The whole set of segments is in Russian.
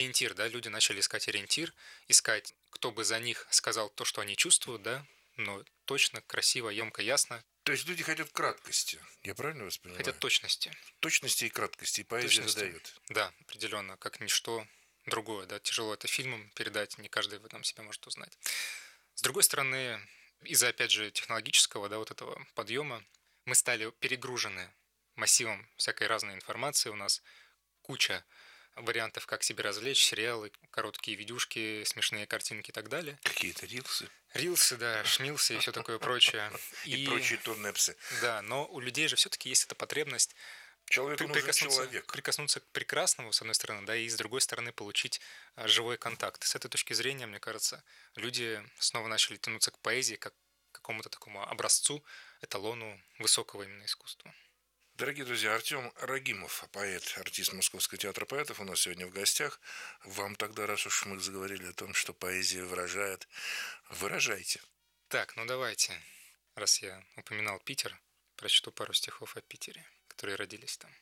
ориентир, да, люди начали искать ориентир, искать, кто бы за них сказал то, что они чувствуют, да, но точно, красиво, емко, ясно, То есть люди хотят краткости. Я правильно вас хотят понимаю? точности. Точности и краткости. И поэзия это Точности, дает. да, определенно, как ничто другое, да, тяжело это фильмом передать, не каждый в этом себя может узнать. С другой стороны, из-за, опять же, технологического, да, вот этого подъема, мы стали перегружены массивом всякой разной информации, у нас куча вариантов, как себе развлечь, сериалы, короткие видюшки, смешные картинки и так далее. Какие-то рилсы Рилсы, да, шмилсы и все такое прочее. и И прочие турнепсы. да, но у людей же все-таки есть эта потребность Человеку нужен человек. прикоснуться к прекрасному, с одной стороны, да, и с другой стороны получить живой контакт. С этой точки зрения, мне кажется, люди снова начали тянуться к поэзии как к какому-то такому образцу, эталону высокого именно искусства. Дорогие друзья, Артем Рагимов, поэт, артист Московского театра поэтов, у нас сегодня в гостях. Вам тогда, раз уж мы заговорили о том, что поэзия выражает, выражайте. Так, ну давайте, раз я упоминал Питер, прочту пару стихов о Питере, которые родились там.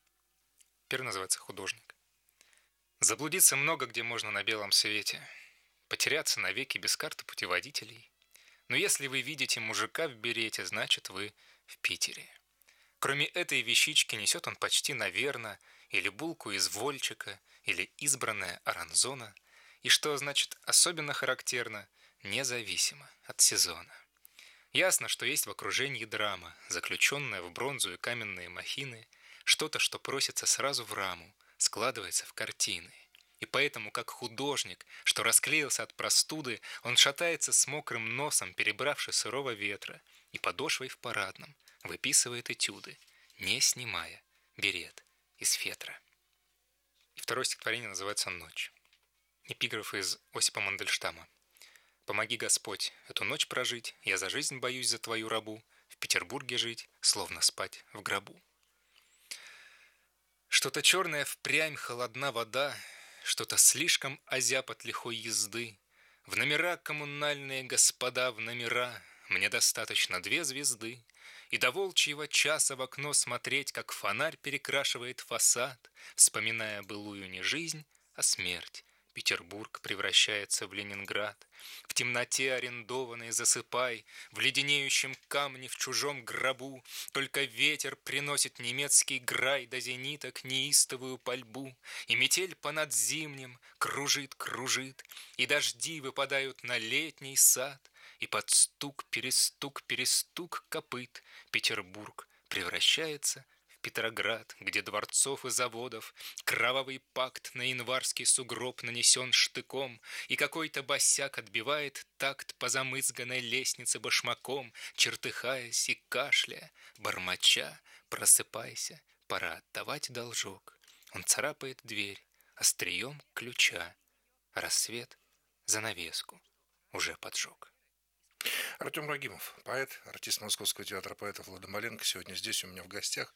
Первый называется «Художник». Заблудиться много где можно на белом свете, потеряться навеки без карты путеводителей. Но если вы видите мужика в берете, значит вы в Питере. Кроме этой вещички несет он почти наверно или булку из вольчика, или избранная оранзона, и что, значит, особенно характерно, независимо от сезона. Ясно, что есть в окружении драма, заключенная в бронзу и каменные махины, что-то, что просится сразу в раму, складывается в картины. И поэтому, как художник, что расклеился от простуды, он шатается с мокрым носом, перебравши сырого ветра, и подошвой в парадном выписывает этюды, не снимая берет из фетра. И второе стихотворение называется «Ночь». Эпиграф из Осипа Мандельштама. «Помоги, Господь, эту ночь прожить, я за жизнь боюсь за твою рабу, в Петербурге жить, словно спать в гробу». Что-то черное впрямь холодна вода, что-то слишком озяб от лихой езды. В номера коммунальные господа, в номера мне достаточно 2 звезды. И до волчьего часа в окно смотреть, как фонарь перекрашивает фасад, вспоминая былую не жизнь, а смерть. Петербург превращается в Ленинград. В темноте арендованной засыпай, в леденеющем камне в чужом гробу. Только ветер приносит немецкий грай до зениток неистовую пальбу. И метель понад зимним кружит, кружит, и дожди выпадают на летний сад. И под стук, перестук копыт Петербург превращается в Петроград, где дворцов и заводов кровавый пакт на январский сугроб нанесен штыком, и какой-то босяк отбивает такт по замызганной лестнице башмаком, чертыхаясь и кашляя, бормоча: «Просыпайся, пора отдавать должок». Он царапает дверь острием ключа, а рассвет занавеску уже поджег. Артем Рагимов, поэт, артист Московского театра поэтов Влада Маленко, сегодня здесь у меня в гостях.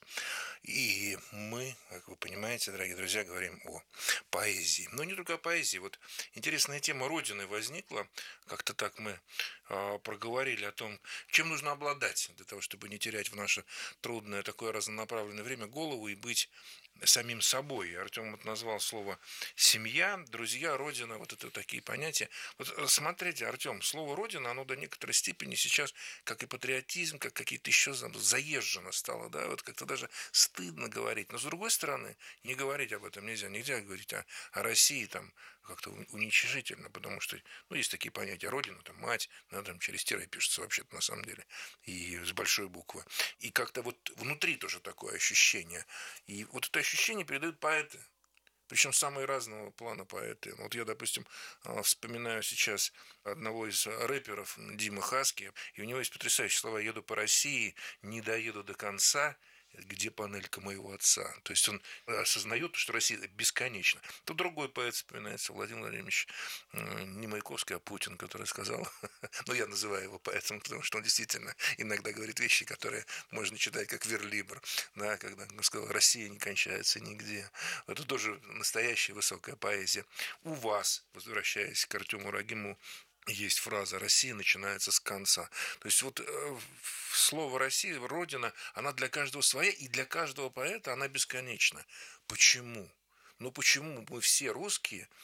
И мы, как вы понимаете, дорогие друзья, говорим о поэзии. Но не только о поэзии. Вот интересная тема Родины возникла. Как-то так мы проговорили о том, чем нужно обладать для того, чтобы не терять в наше трудное такое разнонаправленное время голову и быть самим собой. Артем вот назвал слово «семья», «друзья», «родина». Вот это такие понятия. Вот смотрите, Артем, слово «родина», оно до некоторой степени сейчас, как и патриотизм, как какие-то еще заезжено стало, да, вот как-то даже стыдно говорить. Но с другой стороны, не говорить об этом нельзя. Нельзя говорить о России там как-то уничижительно, потому что, ну, есть такие понятия: родина, там, мать, да, там через тире пишется вообще-то на самом деле, и с большой буквы. И как-то вот внутри тоже такое ощущение. И вот это ощущение передают поэты. Причем самые разного плана поэты. Вот я, допустим, вспоминаю сейчас одного из рэперов, Дима Хаски, и у него есть потрясающие слова: «Еду по России, не доеду до конца, где панелька моего отца». То есть он осознает, что Россия бесконечна. Тут другой поэт вспоминается, Владимир Владимирович, не Маяковский, а Путин, который сказал, ну, я называю его поэтом, потому что он действительно иногда говорит вещи, которые можно читать как верлибр, да, когда он сказал: «Россия не кончается нигде». Это тоже настоящая высокая поэзия. У вас, возвращаясь к Артему Рагиму, есть фраза: «Россия начинается с конца». То есть вот слово «Россия», «Родина», она для каждого своя, и для каждого поэта она бесконечна. Почему? Ну почему мы все русские